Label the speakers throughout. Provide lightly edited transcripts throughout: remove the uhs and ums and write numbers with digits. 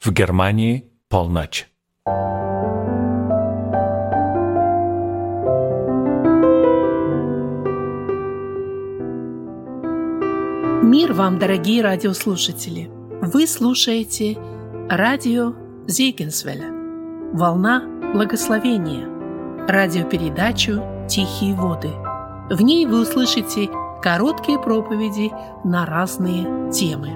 Speaker 1: В Германии полночь.
Speaker 2: Мир вам, дорогие радиослушатели! Вы слушаете радио Зегенсвелля, волна благословения, радиопередачу «Тихие воды». В ней вы услышите короткие проповеди на разные темы.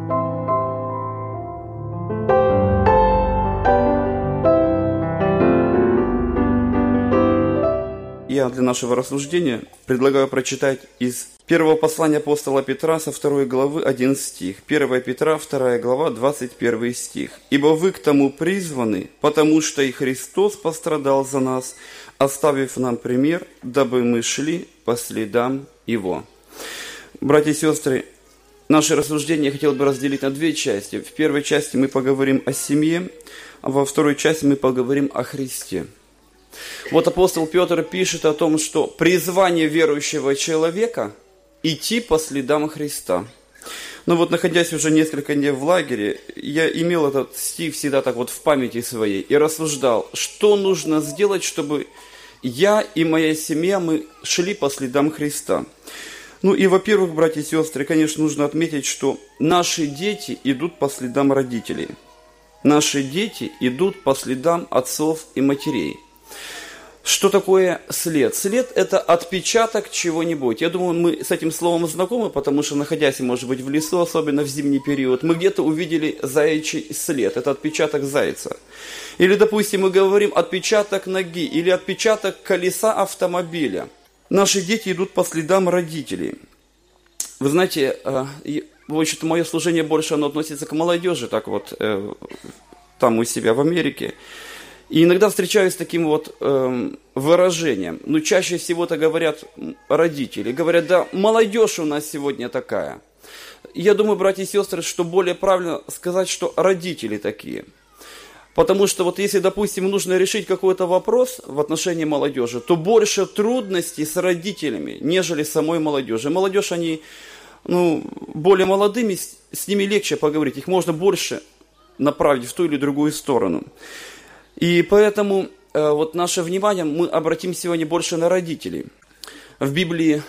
Speaker 3: Я для нашего рассуждения предлагаю прочитать из первого послания апостола Петра со 2 главы 1 стих. 1 Петра, 2 глава, 21 стих. «Ибо вы к тому призваны, потому что и Христос пострадал за нас, оставив нам пример, дабы мы шли по следам Его». Братья и сестры, наше рассуждение я хотел бы разделить на две части. В первой части мы поговорим о семье, а во второй части мы поговорим о Христе. Вот апостол Петр пишет о том, что призвание верующего человека – идти по следам Христа. Но вот, находясь уже несколько дней в лагере, я имел этот стих всегда так вот в памяти своей и рассуждал, что нужно сделать, чтобы я и моя семья, мы шли по следам Христа. Ну и, во-первых, братья и сестры, конечно, нужно отметить, что наши дети идут по следам родителей. Наши дети идут по следам отцов и матерей. Что такое след? След – это отпечаток чего-нибудь. Я думаю, мы с этим словом знакомы, потому что, находясь, может быть, в лесу, особенно в зимний период, мы где-то увидели заячий след. Это отпечаток зайца. Или, допустим, мы говорим отпечаток ноги или отпечаток колеса автомобиля. Наши дети идут по следам родителей. Вы знаете, в общем-то, мое служение больше оно относится к молодежи, так вот, там у себя в Америке. И иногда встречаюсь с таким вот выражением. Ну, чаще всего-то говорят родители. Говорят, да, молодежь у нас сегодня такая. Я думаю, братья и сестры, что более правильно сказать, что родители такие. Потому что вот если, допустим, нужно решить какой-то вопрос в отношении молодежи, то больше трудностей с родителями, нежели с самой молодежью. Молодежь, они, более молодыми, с ними легче поговорить. Их можно больше направить в ту или другую сторону. И поэтому вот наше внимание мы обратим сегодня больше на родителей. В Библии,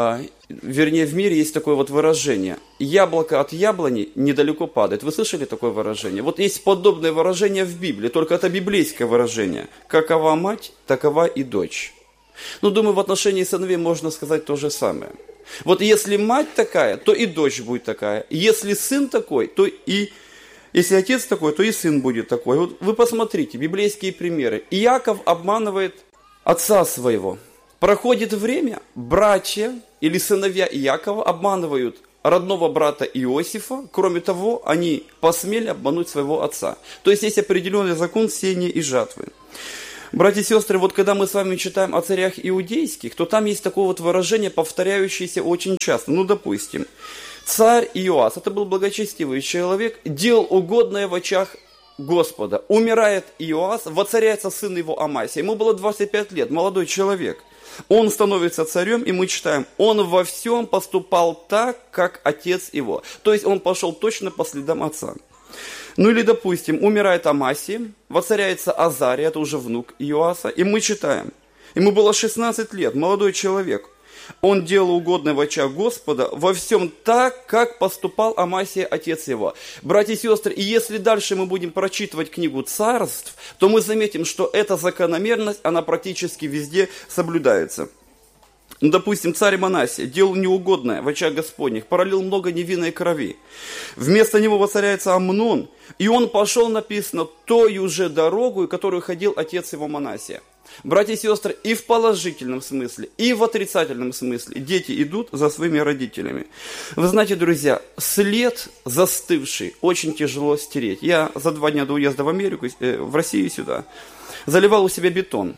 Speaker 3: вернее в мире есть такое вот выражение: яблоко от яблони недалеко падает. Вы слышали такое выражение? Вот есть подобное выражение в Библии, только это библейское выражение. Какова мать, такова и дочь. Думаю, в отношении сыновей можно сказать то же самое. Вот если мать такая, то и дочь будет такая. Если сын такой, то и... Если отец такой, то и сын будет такой. Вот вы посмотрите, библейские примеры. Иаков обманывает отца своего. Проходит время, братья или сыновья Иакова обманывают родного брата Иосифа. Кроме того, они посмели обмануть своего отца. То есть определенный закон сеяния и жатвы. Братья и сестры, вот когда мы с вами читаем о царях иудейских, то там есть такое вот выражение, повторяющееся очень часто. Допустим, царь Иоас, это был благочестивый человек, делал угодное в очах Господа. Умирает Иоас, воцаряется сын его Амасия. Ему было 25 лет, молодой человек. Он становится царем, и мы читаем, он во всем поступал так, как отец его. То есть он пошел точно по следам отца. Или, допустим, умирает Амасия, воцаряется Азария, это уже внук Иоаса, и мы читаем, ему было 16 лет, молодой человек. Он делал угодное в очах Господа во всем так, как поступал Амасия, отец его. Братья и сестры, и если дальше мы будем прочитывать книгу Царств, то мы заметим, что эта закономерность, она практически везде соблюдается. Допустим, царь Манасия делал неугодное в очах Господних, пролил много невинной крови. Вместо него воцаряется Амнон, и он пошел, написано, тою же дорогу, которую ходил отец его Манасия. Братья и сестры, и в положительном смысле, и в отрицательном смысле дети идут за своими родителями. Вы знаете, друзья, след застывший очень тяжело стереть. Я за 2 дня до уезда в Америку, в Россию сюда, заливал у себя бетон.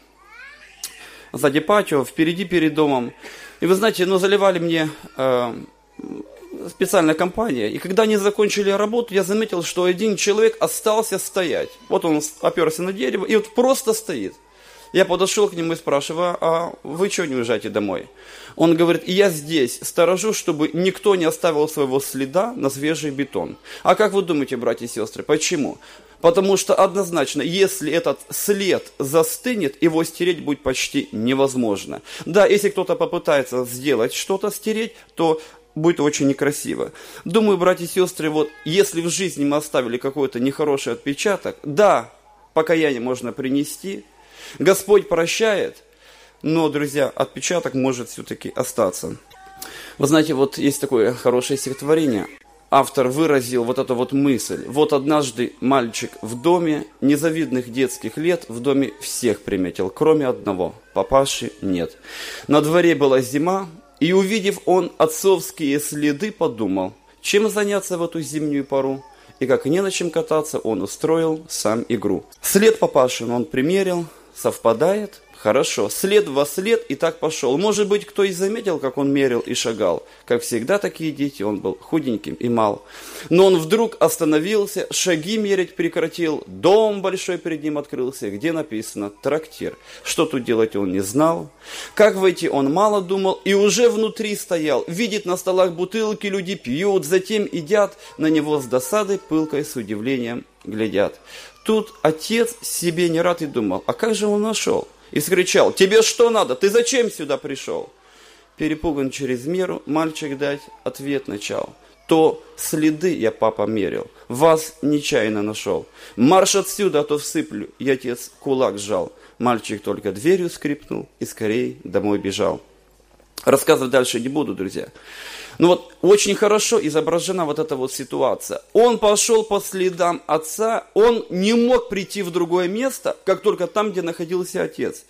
Speaker 3: Сзади патио, впереди перед домом. И вы знаете, заливали мне специальная компания. И когда они закончили работу, я заметил, что один человек остался стоять. Вот он оперся на дерево и вот просто стоит. Я подошел к нему и спрашиваю, а вы что не уезжаете домой? Он говорит, я здесь сторожу, чтобы никто не оставил своего следа на свежий бетон. А как вы думаете, братья и сестры, почему? Потому что однозначно, если этот след застынет, его стереть будет почти невозможно. Да, если кто-то попытается сделать что-то, стереть, то будет очень некрасиво. Думаю, братья и сестры, вот если в жизни мы оставили какой-то нехороший отпечаток, да, покаяние можно принести, Господь прощает, но, друзья, отпечаток может все-таки остаться. Вы знаете, вот есть такое хорошее стихотворение. Автор выразил вот эту вот мысль. Вот однажды мальчик в доме незавидных детских лет в доме всех приметил, кроме одного. Папаши нет. На дворе была зима, и увидев он отцовские следы, подумал, чем заняться в эту зимнюю пору. И как не на чем кататься, он устроил сам игру. След папашин он примерил, совпадает. Хорошо, след во след и так пошел. Может быть, кто и заметил, как он мерил и шагал. Как всегда, такие дети, он был худеньким и мал. Но он вдруг остановился, шаги мерить прекратил, дом большой перед ним открылся, где написано «трактир». Что тут делать он не знал. Как войти он мало думал и уже внутри стоял. Видит на столах бутылки, люди пьют, затем едят, на него с досадой, пылкой, с удивлением глядят. Тут отец себе не рад и думал, а как же он нашел? И скричал, тебе что надо, ты зачем сюда пришел? Перепуган через меру, мальчик дать ответ начал. То следы я, папа, мерил, вас нечаянно нашел. Марш отсюда, а то всыплю, и отец кулак сжал. Мальчик только дверью скрипнул и скорее домой бежал. Рассказывать дальше не буду, друзья. Но вот очень хорошо изображена вот эта вот ситуация. Он пошел по следам отца, он не мог прийти в другое место, как только там, где находился отец.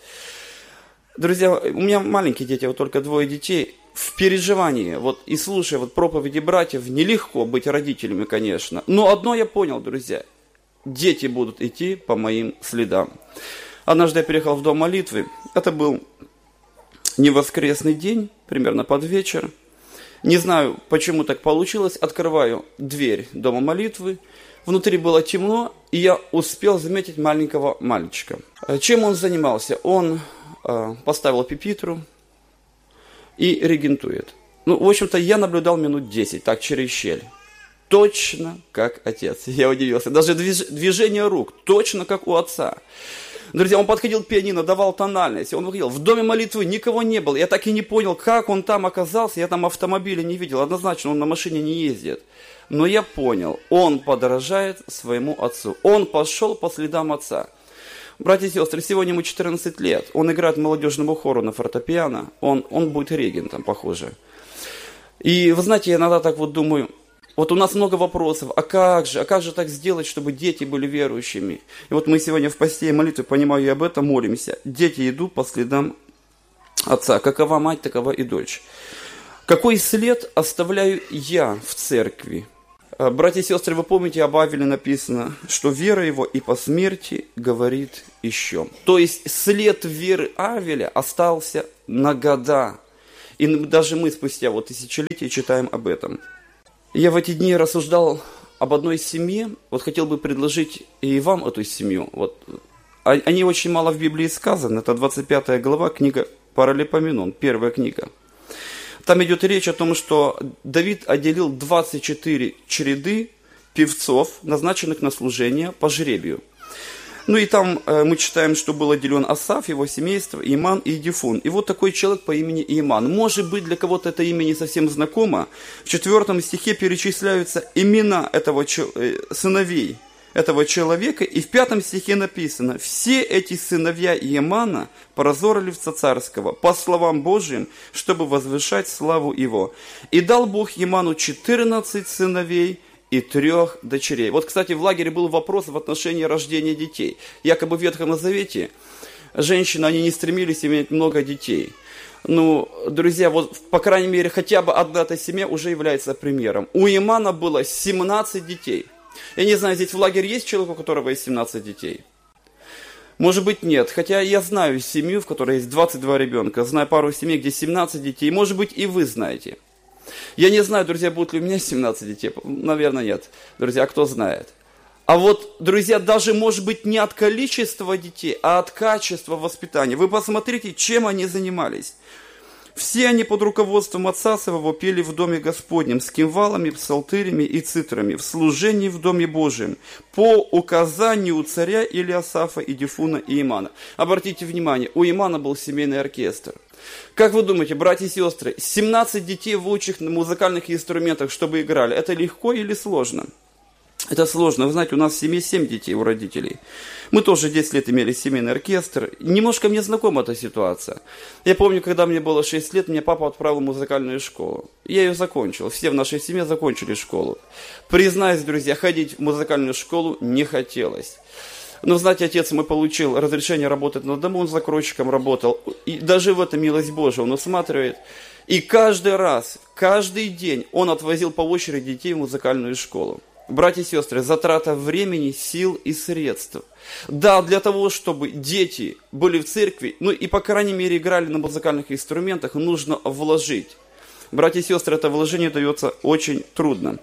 Speaker 3: Друзья, у меня маленькие дети, вот только 2 детей. В переживании, вот и слушая вот проповеди братьев, нелегко быть родителями, конечно. Но одно я понял, друзья, дети будут идти по моим следам. Однажды я переехал в дом молитвы, это был не воскресный день, примерно под вечер. Не знаю, почему так получилось. Открываю дверь дома молитвы. Внутри было темно, и я успел заметить маленького мальчика. Чем он занимался? Он поставил пюпитру и регентует. Ну, в общем-то, я наблюдал минут 10, так, через щель. Точно как отец. Я удивился. Даже движение рук точно как у отца. Друзья, он подходил к пианино, давал тональность, он выходил. В доме молитвы никого не было. Я так и не понял, как он там оказался. Я там автомобиля не видел. Однозначно, он на машине не ездит. Но я понял, он подражает своему отцу. Он пошел по следам отца. Братья и сестры, сегодня ему 14 лет. Он играет молодежному хору на фортепиано. Он будет регентом, похоже. И вы знаете, я иногда так вот думаю, вот у нас много вопросов, а как же так сделать, чтобы дети были верующими? И вот мы сегодня в посте и молитве, понимаю, и об этом молимся. Дети идут по следам отца. Какова мать, такова и дочь. Какой след оставляю я в церкви? Братья и сестры, вы помните, об Авеле написано, что вера его и по смерти говорит еще. То есть след веры Авеля остался на года. И даже мы спустя вот тысячелетия читаем об этом. Я в эти дни рассуждал об одной семье, вот хотел бы предложить и вам эту семью. Вот. О ней очень мало в Библии сказано, это 25 глава, книга Паралипоменон, первая книга. Там идет речь о том, что Давид отделил 24 череды певцов, назначенных на служение по жребию. Ну и там мы читаем, что был отделен Асаф, его семейство, Иман и Едифун. И вот такой человек по имени Иман. Может быть, для кого-то это имя не совсем знакомо. В 4 стихе перечисляются имена сыновей этого человека. И в 5 стихе написано, все эти сыновья Имана прозорили в царского, по словам Божьим, чтобы возвышать славу его. И дал Бог Иману 14 сыновей, и 3 дочерей. Вот, кстати, в лагере был вопрос в отношении рождения детей. Якобы в Ветхом Завете женщины, они не стремились иметь много детей. Ну, друзья, вот, по крайней мере, хотя бы одна эта семья уже является примером. У Имана было 17 детей. Я не знаю, здесь в лагере есть человек, у которого есть 17 детей? Может быть, нет. Хотя я знаю семью, в которой есть 22 ребенка. Знаю пару семей, где 17 детей. Может быть, и вы знаете. Я не знаю, друзья, будут ли у меня 17 детей. Наверное, нет. Друзья, кто знает. А вот, друзья, даже, может быть, не от количества детей, а от качества воспитания. Вы посмотрите, чем они занимались. Все они под руководством отца своего пели в доме Господнем с кимвалами, псалтырями и цитрами в служении в доме Божьем по указанию царя Илиасафа, Идифуна и Имана. Обратите внимание, у Имана был семейный оркестр. Как вы думаете, братья и сестры, 17 детей выучить на музыкальных инструментах, чтобы играли, это легко или сложно? Это сложно. Вы знаете, у нас в семье 7 детей у родителей. Мы тоже 10 лет имели семейный оркестр. Немножко мне знакома эта ситуация. Я помню, когда мне было 6 лет, меня папа отправил в музыкальную школу. Я ее закончил. Все в нашей семье закончили школу. Признаюсь, друзья, ходить в музыкальную школу не хотелось. Но, знаете, отец мой получил разрешение работать на дому, он закройщиком работал. И даже в этом милость Божия он усматривает. И каждый раз, каждый день он отвозил по очереди детей в музыкальную школу. Братья и сестры, затрата времени, сил и средств. Да, для того, чтобы дети были в церкви, ну и по крайней мере играли на музыкальных инструментах, нужно вложить. Братья и сестры, это вложение дается очень трудно.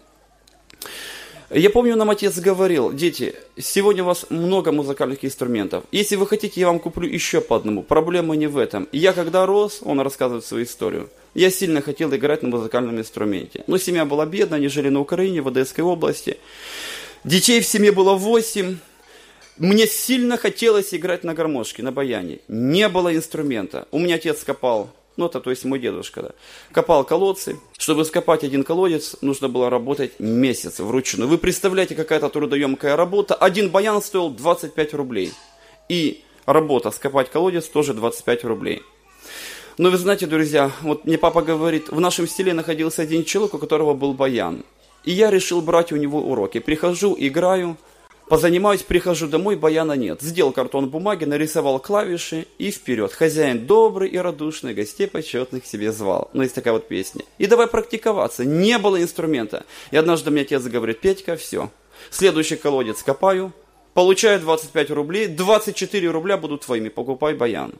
Speaker 3: Я помню, нам отец говорил: дети, сегодня у вас много музыкальных инструментов. Если вы хотите, я вам куплю еще по одному. Проблема не в этом. Я когда рос, он рассказывает свою историю, я сильно хотел играть на музыкальном инструменте. Но семья была бедная, они жили на Украине, в Одесской области. Детей в семье было 8. Мне сильно хотелось играть на гармошке, на баяне. Не было инструмента. У меня отец копал. Ну, это, то есть мой дедушка, да, копал колодцы. Чтобы скопать один колодец, нужно было работать месяц вручную. Вы представляете, какая-то трудоемкая работа. Один баян стоил 25 рублей. И работа скопать колодец тоже 25 рублей. Но вы знаете, друзья, вот мне папа говорит, в нашем селе находился один человек, у которого был баян. И я решил брать у него уроки. Прихожу, играю, позанимаюсь, прихожу домой, баяна нет. Сделал картон бумаги, нарисовал клавиши и вперед. Хозяин добрый и радушный, гостей почетных себе звал. Ну, есть такая вот песня. И давай практиковаться. Не было инструмента. И однажды мне отец говорит: Петька, все. Следующий колодец копаю, получаю 25 рублей, 24 рубля будут твоими, покупай баян.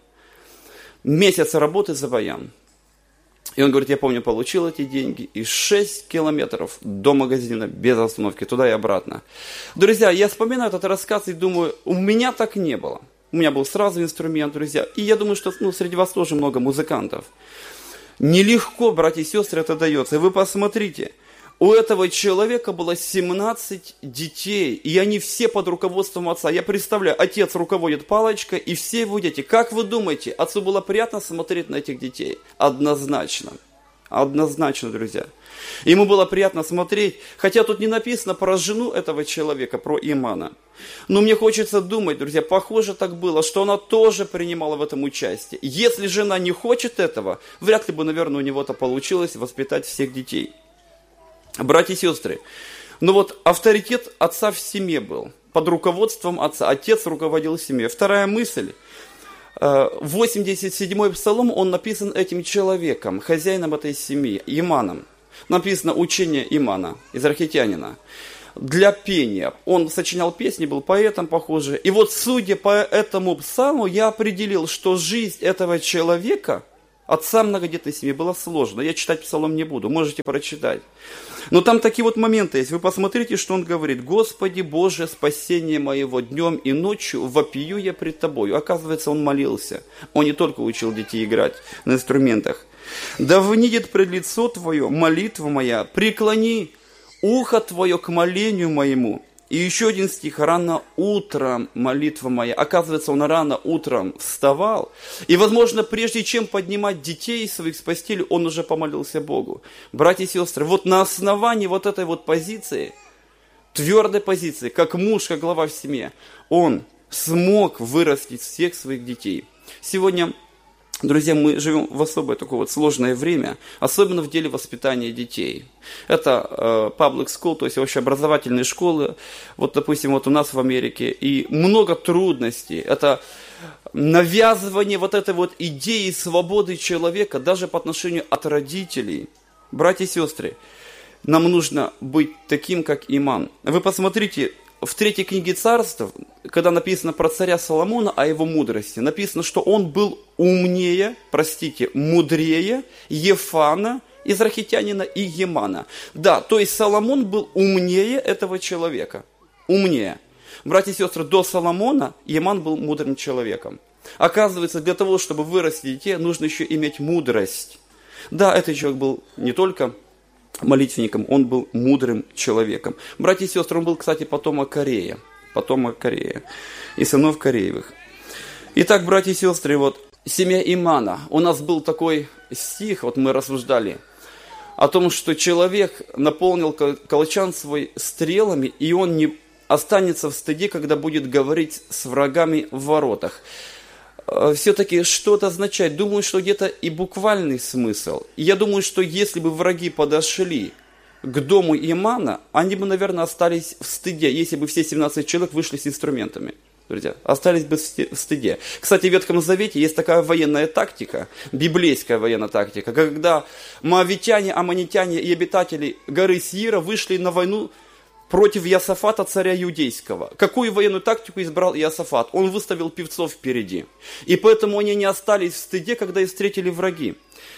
Speaker 3: Месяц работы за баян. И он говорит: я помню, получил эти деньги и 6 километров до магазина без остановки, туда и обратно. Друзья, я вспоминаю этот рассказ и думаю, у меня так не было. У меня был сразу инструмент, друзья. И я думаю, что среди вас тоже много музыкантов. Нелегко, братья и сестры, это дается. И вы посмотрите, у этого человека было 17 детей, и они все под руководством отца. Я представляю, отец руководит палочкой, и все его дети. Как вы думаете, отцу было приятно смотреть на этих детей? Однозначно. Однозначно, друзья. Ему было приятно смотреть, хотя тут не написано про жену этого человека, про Имана. Но мне хочется думать, друзья, похоже так было, что она тоже принимала в этом участие. Если жена не хочет этого, вряд ли бы, наверное, у него-то получилось воспитать всех детей. Братья и сестры, ну вот авторитет отца в семье был, под руководством отца. Отец руководил семьей. Вторая мысль. 87-й псалом, он написан этим человеком, хозяином этой семьи, Иманом. Написано учение Имана, израильтянина. Для пения. Он сочинял песни, был поэтом, похоже. И вот, судя по этому псалму, я определил, что жизнь этого человека, отца многодетной семьи, была сложна. Я читать псалом не буду, можете прочитать. Но там такие вот моменты есть. Вы посмотрите, что он говорит. «Господи Боже, спасение моего, днем и ночью вопию я пред Тобою». Оказывается, он молился. Он не только учил детей играть на инструментах. «Да внидит пред лицо Твое молитва моя, преклони ухо Твое к молению моему». И еще один стих: «Рано утром молитва моя». Оказывается, он рано утром вставал. И, возможно, прежде чем поднимать детей своих с постели, он уже помолился Богу. Братья и сестры, вот на основании вот этой вот позиции, твердой позиции, как муж, как глава в семье, он смог вырастить всех своих детей. Сегодня, друзья, мы живем в особое такое вот сложное время, особенно в деле воспитания детей. Это public school, то есть вообще образовательные школы, вот, допустим, вот у нас в Америке, и много трудностей. Это навязывание вот этой вот идеи свободы человека даже по отношению от родителей. Братья и сестры, нам нужно быть таким, как Иман. Вы посмотрите, в 3 книге Царств, когда написано про царя Соломона, о его мудрости, написано, что он был мудрее Ефана, израильтянина и Емана. Да, то есть Соломон был умнее этого человека. Умнее. Братья и сестры, до Соломона Еман был мудрым человеком. Оказывается, для того, чтобы вырасти детей, нужно еще иметь мудрость. Да, этот человек был не только молитвенником, он был мудрым человеком. Братья и сестры, он был, кстати, потомок Корея и сынов Кореевых. Итак, братья и сестры, вот семья Имана. У нас был такой стих, вот мы рассуждали, о том, что человек наполнил колчан свой стрелами, и он не останется в стыде, когда будет говорить с врагами в воротах. Все-таки что это означает? Думаю, что где-то и буквальный смысл. И я думаю, что если бы враги подошли к дому Имана, они бы, наверное, остались в стыде, если бы все 17 человек вышли с инструментами. Друзья, остались бы в стыде. Кстати, в Ветхом Завете есть такая военная тактика, библейская военная тактика, когда моавитяне, аммонитяне и обитатели горы Сиира вышли на войну против Иосафата, царя иудейского. Какую военную тактику избрал Иосафат? Он выставил певцов впереди. И поэтому они не остались в стыде, когда их встретили враги.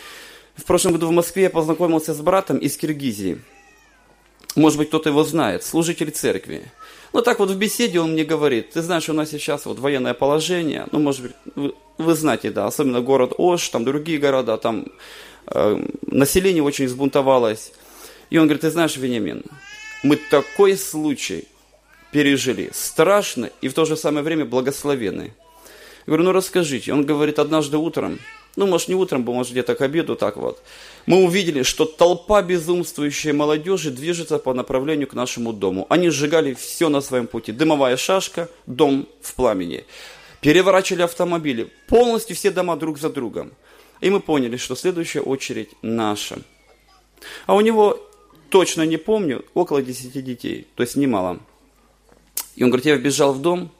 Speaker 3: В прошлом году в Москве я познакомился с братом из Киргизии. Может быть, кто-то его знает, служитель церкви. Ну так вот в беседе он мне говорит: ты знаешь, у нас сейчас вот военное положение, ну может быть, вы знаете, да, особенно город Ош, там другие города, там население очень взбунтовалось. И он говорит: ты знаешь, Вениамин, мы такой случай пережили, страшно и в то же самое время благословенный. Я говорю: ну расскажите. Он говорит: однажды утром, ну может не утром, может где-то к обеду, так вот, мы увидели, что толпа безумствующей молодежи движется по направлению к нашему дому. Они сжигали все на своем пути. Дымовая шашка, дом в пламени. Переворачивали автомобили. Полностью все дома друг за другом. И мы поняли, что следующая очередь наша. А у него, точно не помню, около 10 детей. То есть немало. И он говорит: я вбежал в дом,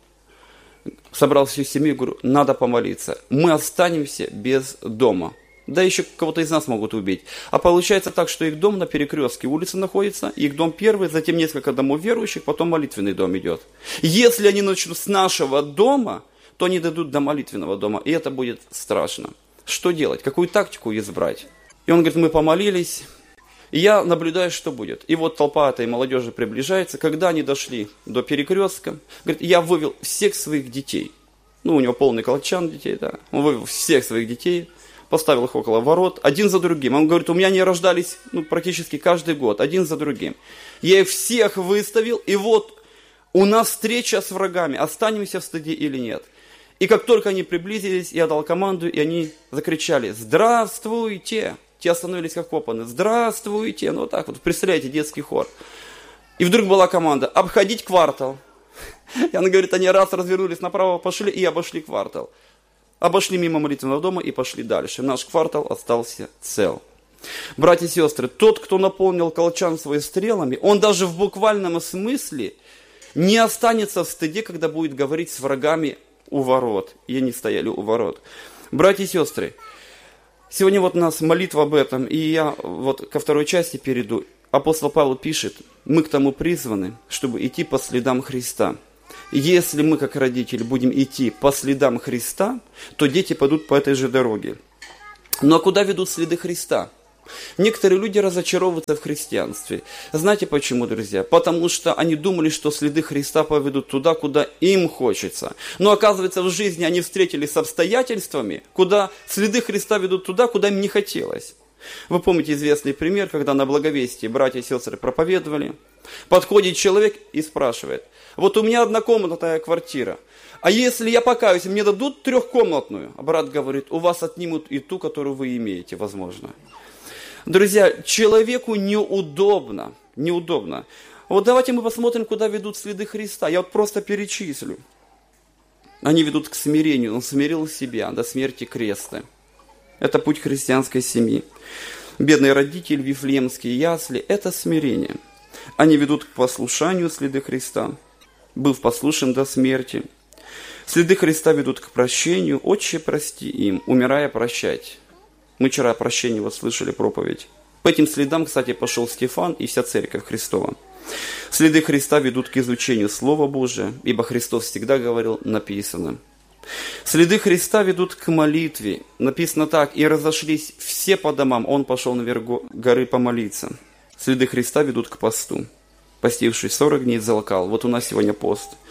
Speaker 3: собрал всю семью, говорю: надо помолиться. Мы останемся без дома. Да еще кого-то из нас могут убить. А получается так, что их дом на перекрестке улицы находится, их дом первый, затем несколько домов верующих, потом молитвенный дом идет. Если они начнут с нашего дома, то они дойдут до молитвенного дома, и это будет страшно. Что делать? Какую тактику избрать? И он говорит: мы помолились, и я наблюдаю, что будет. И вот толпа этой молодежи приближается. Когда они дошли до перекрестка, говорит: я вывел всех своих детей. Ну, у него полный колчан детей, да. Он вывел всех своих детей, поставил их около ворот, один за другим. Он говорит: у меня они рождались практически каждый год, один за другим. Я их всех выставил, и вот у нас встреча с врагами, останемся в стыде или нет. И как только они приблизились, я дал команду, и они закричали: здравствуйте! Те остановились как вкопанные: здравствуйте! Ну вот так вот, представляете, детский хор. И вдруг была команда: обходить квартал. И она говорит, они раз развернулись направо, пошли и обошли квартал. Обошли мимо молитвенного дома и пошли дальше. Наш квартал остался цел. Братья и сестры, тот, кто наполнил колчан своими стрелами, он даже в буквальном смысле не останется в стыде, когда будет говорить с врагами у ворот. И они стояли у ворот. Братья и сестры, сегодня вот у нас молитва об этом, и я вот ко второй части перейду. Апостол Павел пишет: мы к тому призваны, чтобы идти по следам Христа. Если мы, как родители, будем идти по следам Христа, то дети пойдут по этой же дороге. Ну а куда ведут следы Христа? Некоторые люди разочаровываются в христианстве. Знаете почему, друзья? Потому что они думали, что следы Христа поведут туда, куда им хочется. Но оказывается, в жизни они встретились с обстоятельствами, куда следы Христа ведут туда, куда им не хотелось. Вы помните известный пример, когда на благовестии братья и сестры проповедовали. Подходит человек и спрашивает: вот у меня однокомнатная квартира, а если я покаюсь, мне дадут трехкомнатную? А брат говорит: у вас отнимут и ту, которую вы имеете, возможно. Друзья, человеку неудобно. Вот давайте мы посмотрим, куда ведут следы Христа. Я вот просто перечислю. Они ведут к смирению. Он смирил себя до смерти креста. Это путь христианской семьи. Бедные родители, вифлеемские ясли – это смирение. Они ведут к послушанию следы Христа, быв послушен до смерти. Следы Христа ведут к прощению. Отче, прости им, умирая, прощать. Мы вчера о прощении вот слышали проповедь. По этим следам, кстати, пошел Стефан и вся церковь Христова. Следы Христа ведут к изучению Слова Божия, ибо Христос всегда говорил: написано. Следы Христа ведут к молитве. Написано так: и разошлись все по домам, он пошел наверх горы помолиться. Следы Христа ведут к посту. Постившись 40 дней, залкал. Вот у нас сегодня пост.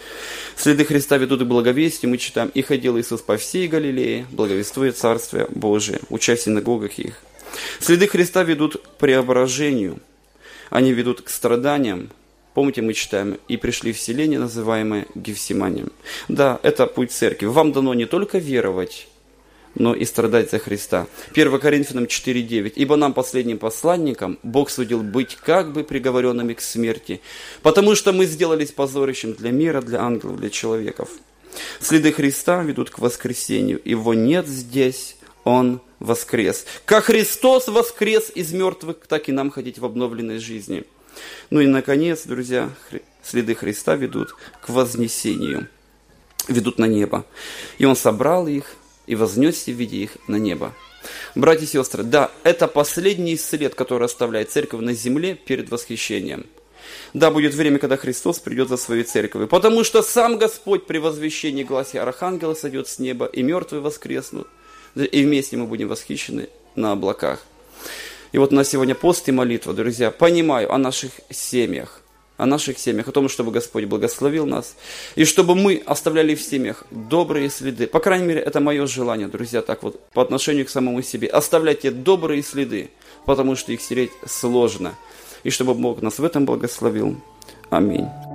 Speaker 3: Следы Христа ведут к благовестию. Мы читаем: «И ходил Иисус по всей Галилее, благовествуя Царствие Божие, уча в синагогах их». Следы Христа ведут к преображению. Они ведут к страданиям. Помните, мы читаем: «И пришли в селение, называемое Гефсиманием». Да, это путь церкви. Вам дано не только веровать, но и страдать за Христа. 1 Коринфянам 4:9. «Ибо нам, последним посланникам, Бог судил быть как бы приговоренными к смерти, потому что мы сделались позорищем для мира, для ангелов, для человеков». Следы Христа ведут к воскресению. Его нет здесь, Он воскрес. Как Христос воскрес из мертвых, так и нам ходить в обновленной жизни. Ну и, наконец, друзья, следы Христа ведут к вознесению, ведут на небо. И Он собрал их и вознесся в виде их на небо. Братья и сестры, да, это последний след, который оставляет церковь на земле перед восхищением. Да, будет время, когда Христос придет за своей церковью, потому что сам Господь при возвещении гласе архангела сойдет с неба, и мертвые воскреснут, и вместе мы будем восхищены на облаках. И вот у нас сегодня пост и молитва, друзья. Понимаю о наших семьях, о том, чтобы Господь благословил нас, и чтобы мы оставляли в семьях добрые следы. По крайней мере, это мое желание, друзья, так вот, по отношению к самому себе. Оставляйте добрые следы, потому что их стереть сложно. И чтобы Бог нас в этом благословил. Аминь.